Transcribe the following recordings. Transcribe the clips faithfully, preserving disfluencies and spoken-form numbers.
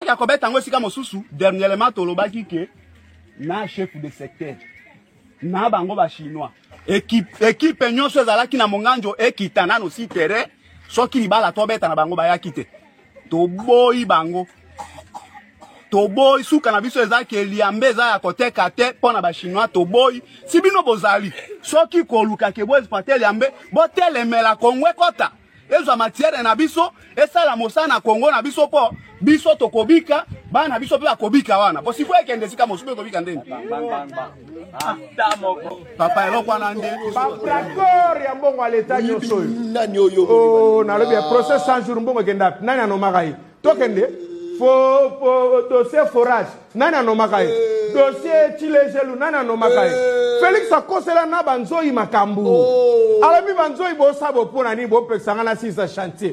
ya kobeta ngo sika mosusu dernièrement tolobaki ke na chef de secteur na bango ba chinois équipe équipe nyonso ezalaki na monganjo ekitana no si terrain soki libala tobeta na bango ba yakite to boyi bango to boyi suka na biso ezaki eliambe za ya koteka te pona ba chinois to boyi si bino bozali soki koluka ke bo exploiter eliambe bo telemela Kongo kota ezo matière na biso esala mosana Kongo na biso po biso tokobika bana biso pe akobika wana bo sifo ekende sika mosupe kobika ndeni papa eloko wana nde d'accord ya mbongo à l'état nyoso nani oyo oh na lobi procès cent jours mbongo kenda nani anomaka yi tokende fo fo dossier forage nani anomaka yi dossier chilejelu nani anomaka yi Félix akosela na banzoi makambu alami banzoi bo sabo pona ni bo pexanga na six chantier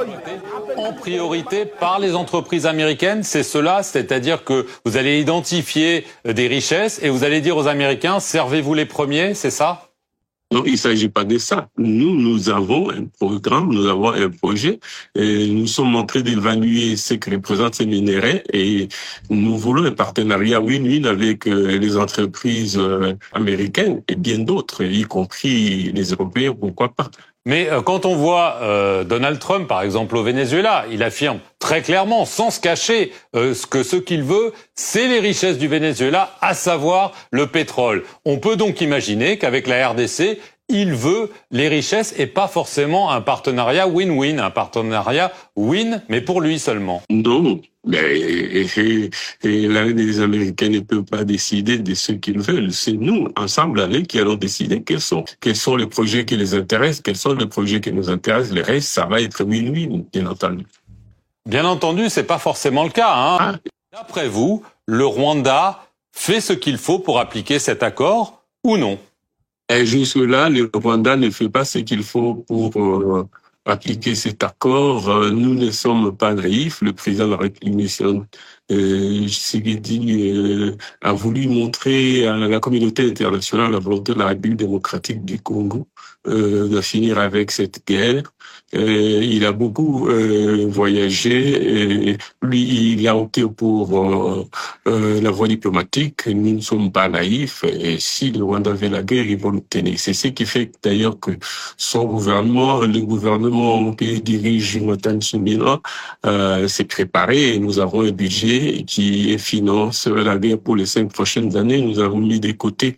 en priorité par les entreprises américaines, c'est cela, c'est-à-dire que vous allez identifier des richesses et vous allez dire aux Américains, servez-vous les premiers, c'est ça? Non, il ne s'agit pas de ça. Nous, nous avons un programme, nous avons un projet, et nous sommes en train d'évaluer ce que représentent ces minéraux et nous voulons un partenariat win-win avec euh, les entreprises euh, américaines et bien d'autres, y compris les Européens, pourquoi pas. Mais euh, quand on voit euh, Donald Trump, par exemple, au Venezuela, il affirme très clairement, sans se cacher, euh, que ce qu'il veut, c'est les richesses du Venezuela, à savoir le pétrole. On peut donc imaginer qu'avec la R D C, il veut les richesses et pas forcément un partenariat win-win, un partenariat win, mais pour lui seulement. Non, mais et, et, et là, les Américains ne peuvent pas décider de ce qu'ils veulent. C'est nous, ensemble, allez, qui allons décider quels sont, quels sont les projets qui les intéressent, quels sont les projets qui nous intéressent. Le reste, ça va être win-win, bien entendu. Bien entendu, c'est pas forcément le cas, hein. Ah. D'après vous, le Rwanda fait ce qu'il faut pour appliquer cet accord ou non? Et jusque-là, le Rwanda ne fait pas ce qu'il faut pour euh, appliquer cet accord. Euh, nous ne sommes pas naïfs. Le président de la République, euh, Tshisekedi, euh, a voulu montrer à la communauté internationale la volonté de la République démocratique du Congo euh, de finir avec cette guerre. Euh, il a beaucoup euh, voyagé. Et lui, il a opté pour euh, euh, la voie diplomatique. Nous ne sommes pas naïfs. Et si le Rwanda veut la guerre, ils vont l'obtenir. C'est ce qui fait d'ailleurs que son gouvernement, le gouvernement que dirige Jonathan Tsumila, euh, s'est préparé. Et nous avons un budget qui finance la guerre pour les cinq prochaines années. Nous avons mis de côté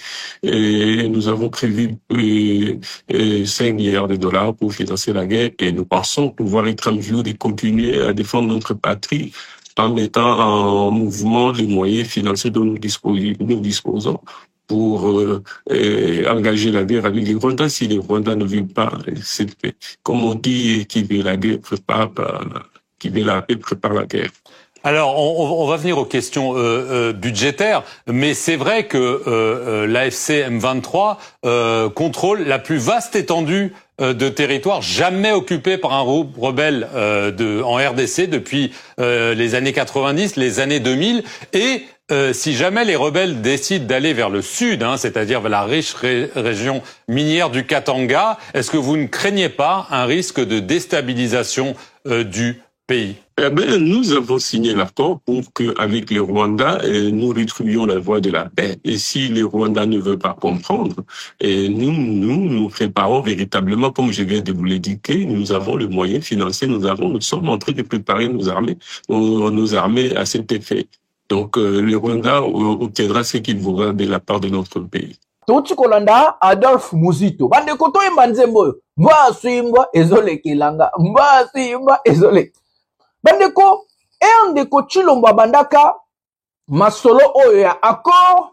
et nous avons prévu euh, euh, cinq milliards de dollars pour financer la guerre. Et nous pensons pouvoir être en mesure de continuer à défendre notre patrie en mettant en mouvement les moyens financiers dont nous disposons, nous disposons pour euh, euh, engager la guerre avec les Rwandais. Si les Rwandais ne veulent pas, c'est, comme on dit, qui veut la guerre prépare, qui veut la paix prépare la guerre. Alors, on, on va venir aux questions euh, euh, budgétaires, mais c'est vrai que euh, euh, l'A F C M vingt-trois euh, contrôle la plus vaste étendue euh, de territoire jamais occupée par un rebelle euh, de, en R D C depuis euh, les années quatre-vingt-dix, les années deux mille, et euh, si jamais les rebelles décident d'aller vers le sud, hein, c'est-à-dire vers la riche ré région minière du Katanga, est-ce que vous ne craignez pas un risque de déstabilisation euh, du pays? Eh ben, nous avons signé l'accord pour que, avec les Rwandais, nous retrouvions la voie de la paix. Et si les Rwandais ne veulent pas comprendre, et nous, nous, nous préparons véritablement, comme je viens de vous l'indiquer, nous avons le moyen financier, nous avons, nous sommes en train de préparer nos armées, nos, nos armées à cet effet. Donc, euh, les Rwandais obtiendra ce qu'ils voudront de la part de notre pays. Touti kolanda Adolphe Muzito. Bande koto yemba nzembo. Mba swimba ezole kilanga. Mba swimba ezole. Bandeko, e ndeko Chilombo bandaka masolo oyo ya accord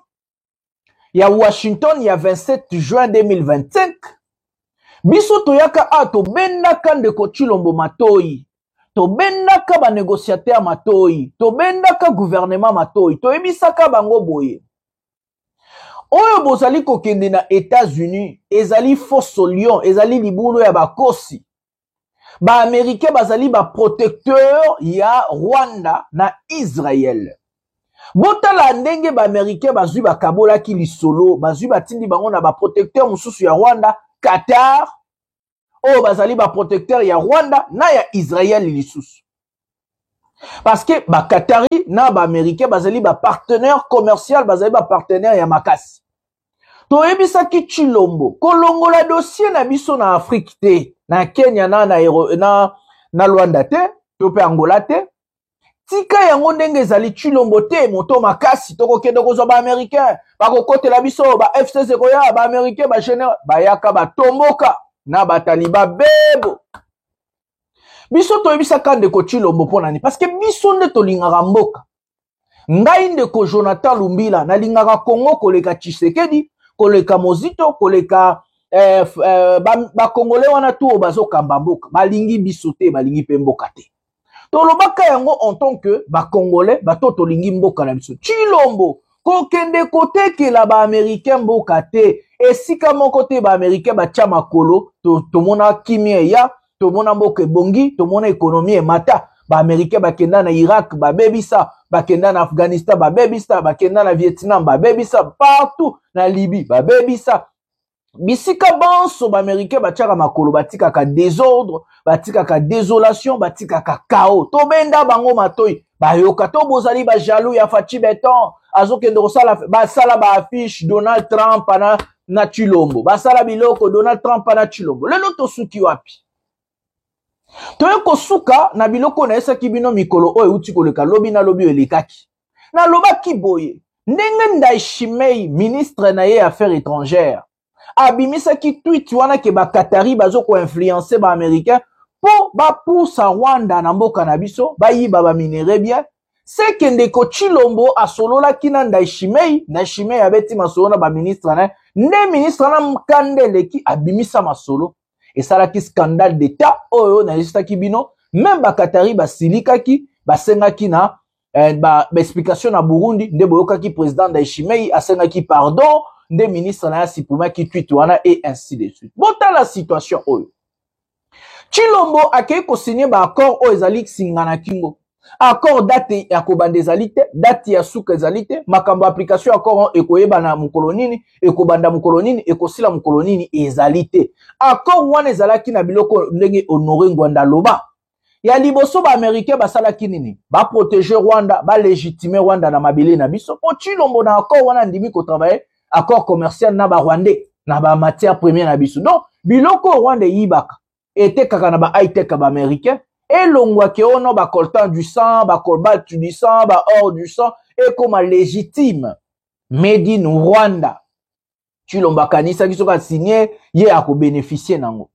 ya Washington ya vingt-sept juin deux mille vingt-cinq. Biso toyaka a to bendaka ndeko Chilombo matoi. To bendaka ba négociateur matoi. To bendaka gouvernement matoi. To ebisaka bango boye. Oyo bozali kokende na États-Unis, ezali fosso lion, ezali libulu ya bakosi. Ba Américain bazali ba protecteur ya Rwanda na Israël. Botala ndenge ba Américain bazui ba kabola ki lisolo, bazui ba tindi bango na ba protecteur mususu ya Rwanda, Qatar. O bazali ba protecteur ya Rwanda na ya Israël lisusu. Parce que ba Qatari na ba Américain bazali ba partenaire commercial bazali ba partenaire ya makasi. To ebisa ki Chilombo kolongo la dossier na biso na Afrique te na Kenya na na na, na Rwanda te to pe Angola te tika yango ndenge ezali Chilombo te moto makasi toko kende kozwa ba Américain ba kokotela biso ba F C C koya ba Américain ba général ba yaka ba tomboka na ba taliba bebo biso to ebisa kande ko Chilombo ponani parce que biso nde to lingaka mboka ngai nde ko Jonathan Lumbila na lingaka Congo koleka Tshisekedi koleka Mozito koleka eh, eh, ba, ba Congolais wana tu bazo kamba mboka balingi biso te balingi pe mboka te to lobaka yango en tant que ba Congolais ba to to lingi mboka na biso Chilombo ko kende kote la ba Américain mboka te esika moko te ba Américain ba tia makolo to to mona kimia ya to mona mboka bongi to mona économie e mata ba Américain ba kenda na Irak ba bebisa ba kenda na Afghanistan ba bebisa ba kenda na Vietnam ba bebisa partout na Libye ba bebisa bisika banso ba Américain ba tiaka makolo batika ka désordre batika ka désolation batika ka chaos to benda bango matoi ba yoka to bozali ba jaloux ya Fachi Beton azokende kosala ba sala ba affiche Donald Trump na na Chilombo ba sala biloko Donald Trump na Chilombo lelo to suki wapi toye kosuka na biloko na esaki bino mikolo oyo uti koleka lobi na lobi elekaki na lobaki boye ndenge Ndayishimiye ministre na ye affaires étrangères abimisaki tweet wana ke ba Qatari bazo ko influencer ba Américain po ba poussa Rwanda na mboka na biso ba yiba ba minere bien c'est que ndeko Chilombo asolola kina Ndayishimiye Ndayishimiye abeti masolo na ba ministre na ne ministre na mkandele ki abimisa masolo et ça la ki scandale d'état oyo na yistaki bino même ba Qatari ba silikaki ba sengaki na eh, ba, ba explication na Burundi nde boyokaki président Ndayishimiye asengaki pardon nde ministre na sipuma ki tweet wana et ainsi de suite bota la situation oyo Chilombo akei ko signer ba accord oyo ezali singana kingo accord date ya kobanda ezali te date ya suka ezali te makambo application accord ekoyeba na mukolonini ekobanda mukolonini ekosila mukolonini ezali te accord wana ezalaki na biloko ndenge Honoré Ngwanda loba ya liboso ba Américain basalaki nini ba protéger Rwanda ba légitimer Rwanda na mabele na biso po Chilombo na accord wana ndimi ko travailler accord commercial na ba Rwandais na ba matière première na biso donc biloko Rwanda yibaka ete kaka na ba high tech ba Américain et longwa ke ono ba coltan du sang ba cobalt du sang ba or du sang et comme légitime made in Rwanda Chilombo kanisa kisoka signé ye ako bénéficier nango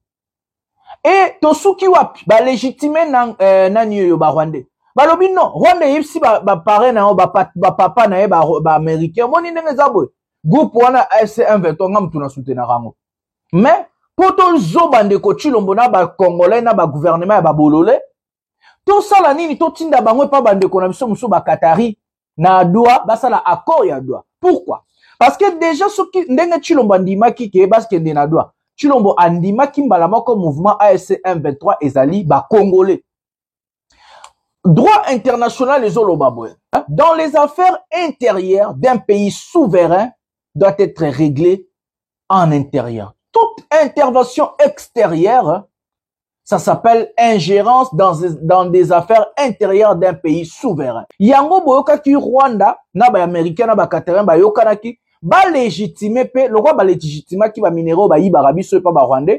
et tosuki wapi ba légitimer na euh, nani yo ba Rwandais balobi non Rwanda yipsi ba ba parrain na ba, ba papa na ye ba, ba Américain moni ndenge zabo groupe wana F C M vingt-trois ngam tuna soutenir rango mais poto zoba ndeko Chilombo na ba Congolais na ba gouvernement ya ba bolole to sala nini to tinda bango pa bandeko na biso muso ba Qatari na Doha basala accord ya Doha pourquoi parce que déjà soki ndenge Chilombo ndimaki ke parce que na Doha Chilombo andimaki mbala moko mouvement A F C M vingt-trois ezali ba Congolais droit international les olobaboy dans les affaires intérieures d'un pays souverain doit être réglé en intérieur. Toute intervention extérieure, ça s'appelle ingérence dans, dans des affaires intérieures d'un pays souverain. Yango boyoka ki Rwanda, na ba Américain, na ba Qatarin, ba yokana ki, ba légitimer pe, le roi ba légitimer ki ba minéraux ba yiba rabiso pa ba Rwandais,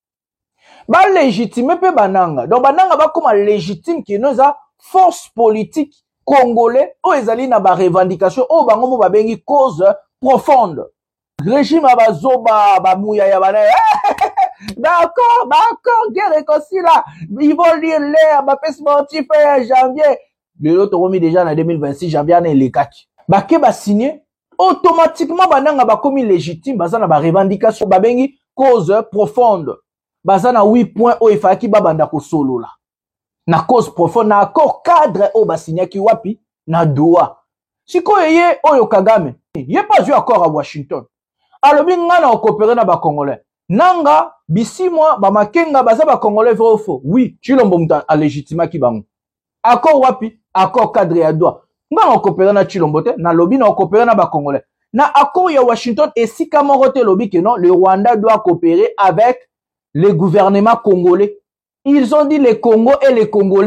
ba légitimer pe bananga. Donc bananga ba comme légitime ki noza force politique congolais, o ezali na ba revendication, o bango mo ba bengi cause profonde. Régime abazoba bamouya ya bana d'accord d'accord guerre réconcilie là ils vont lire l'air ba paix sportif en janvier le lot remis déjà en deux mille vingt-six janvier na les kaki ba ke ba signer automatiquement bananga ba commis légitime bazana ba revendication ba bengi cause profonde bazana huit points o ifaki ba banda ko solo là na cause profonde na accord cadre o ba signer ki wapi na Doha siko yeye oyo Kagame yé pas eu accord à Washington alobi ngana okopere na ba Congolais nanga bisi moi ba makenga baza ba Congolais vrai ou faux oui Chilombo muta a légitima ki bango accord wapi accord cadre ya Doha ngana okopere na Chilombo te na lobi na okopere na ba Congolais na accord ya Washington et si kamorote lobi que non le Rwanda doit coopérer avec le gouvernement congolais ils ont dit les Congo et les Congolais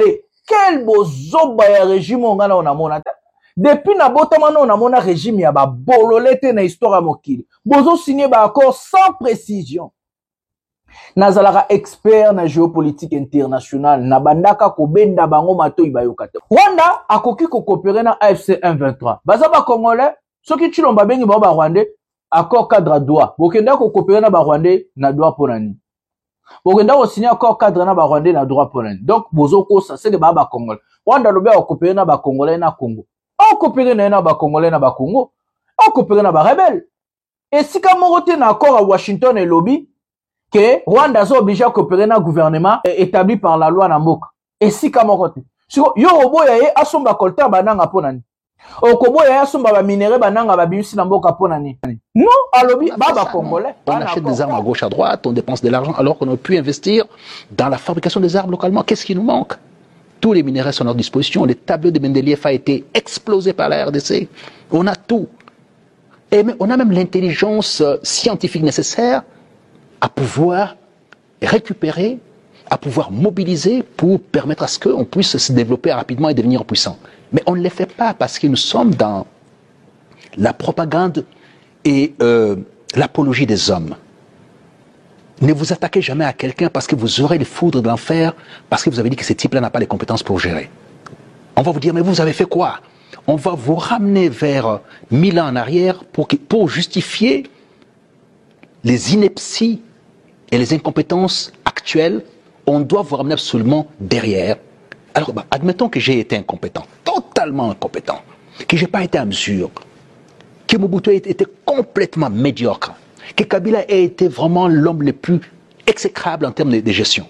quel bozoba ya régime on a on a monata. Depuis na botamano on a mona régime ya ba bololete na histoire mokili. Bozo signé ba accord sans précision. Nazalaka expert na géopolitique internationale na bandaka ko benda bango mato ibayokate. Rwanda akoki ko coopérer na A F C M vingt-trois. Baza ba congolais soki chilomba bengi ba rwandais accord cadre droit. Bokenda ko coopérer na ba rwandais na droit ponani. Bokenda ko signer accord cadre na ba rwandais na droit ponani. Donc bozo ko ça c'est que ba ba congolais. Rwanda lobe ko coopérer na ba congolais na Congo. On coopérer na ba congolais na ba Congo. On coopérer na ba rebelle. Et si ka morote na accord à Washington et lobby que Rwanda est obligé à coopérer dans le gouvernement établi par la loi Namboka. Et si Kamokote. Yo oboya ye asomba kolta bananga ponani. Okoboya ye asomba ba minéraux bananga ba bimisi Namboka ponani. Non, alobi baba congolais. On achète des armes à gauche à droite, on dépense de l'argent alors qu'on aurait pu investir dans la fabrication des armes localement. Qu'est-ce qui nous manque? Tous les minéraux sont à notre disposition. Les tableaux de Mendeleev a été explosé par la R D C. On a tout. Et on a même l'intelligence scientifique nécessaire à pouvoir récupérer, à pouvoir mobiliser pour permettre à ce qu'on puisse se développer rapidement et devenir puissant. Mais on ne le fait pas parce que nous sommes dans la propagande et euh, l'apologie des hommes. Ne vous attaquez jamais à quelqu'un parce que vous aurez les foudres de l'enfer, parce que vous avez dit que ce type-là n'a pas les compétences pour gérer. On va vous dire, mais vous avez fait quoi? On va vous ramener vers mille ans en arrière pour, pour justifier les inepties et les incompétences actuelles. On doit vous ramener absolument derrière. Alors, bah, admettons que j'ai été incompétent, totalement incompétent, que je n'ai pas été à mesure, que Mobutu a été complètement médiocre, que Kabila a été vraiment l'homme le plus exécrable en termes de, de gestion.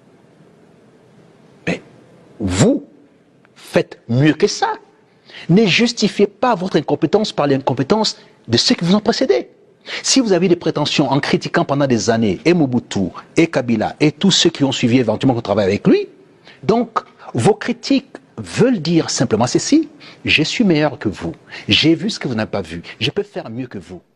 Mais vous faites mieux que ça. Ne justifiez pas votre incompétence par l'incompétence de ceux qui vous ont précédé. Si vous avez des prétentions en critiquant pendant des années et Mobutu, et Kabila, et tous ceux qui ont suivi éventuellement qu'on travaille avec lui, donc vos critiques veulent dire simplement ceci: je suis meilleur que vous, j'ai vu ce que vous n'avez pas vu, je peux faire mieux que vous.